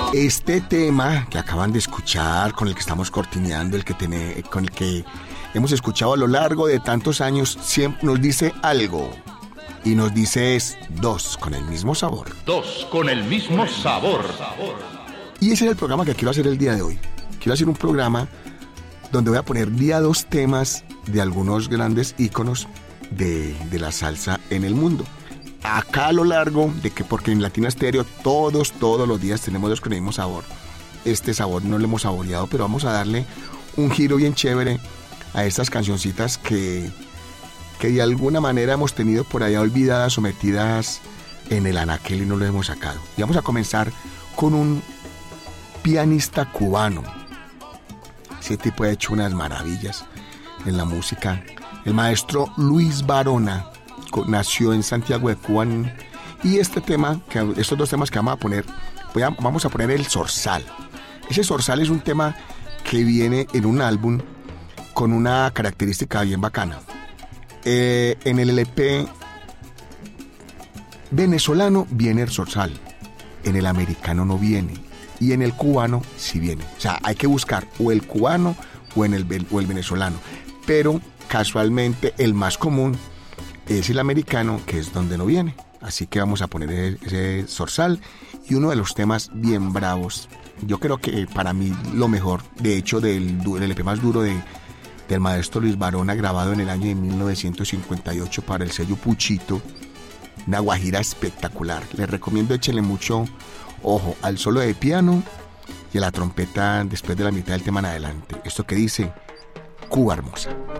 Este tema que acaban de escuchar, con el que estamos cortineando, con el que hemos escuchado a lo largo de tantos años, siempre nos dice algo. Y nos dice es dos con el mismo sabor. Dos con el mismo sabor. Y ese es el programa que quiero hacer el día de hoy. Quiero hacer un programa donde voy a poner día dos temas de algunos grandes íconos de la salsa en el mundo. Acá a lo largo de que, porque en Latina Stereo todos los días tenemos dos con el mismo sabor. Este sabor no lo hemos saboreado, pero vamos a darle un giro bien chévere a estas cancioncitas que de alguna manera hemos tenido por allá olvidadas o metidas en el anaquel y no lo hemos sacado. Y vamos a comenzar con un pianista cubano. Ese tipo ha hecho unas maravillas en la música. El maestro Luis Barona nació en Santiago de Cuba y estos dos temas que vamos a poner, vamos a poner el Zorzal. Ese Zorzal es un tema que viene en un álbum con una característica bien bacana. En el LP venezolano viene el Zorzal, en el americano no viene y en el cubano sí viene. O sea, hay que buscar o el cubano o el venezolano, pero casualmente el más común es el americano, que es donde no viene. Así que vamos a poner ese Zorzal y uno de los temas bien bravos. Yo creo que para mí lo mejor, de hecho, del LP más duro del maestro Luis Barona, grabado en el año de 1958 para el sello Puchito. Una guajira espectacular. Les recomiendo échenle mucho ojo al solo de piano y a la trompeta después de la mitad del tema en adelante. Esto que dice Cuba Hermosa.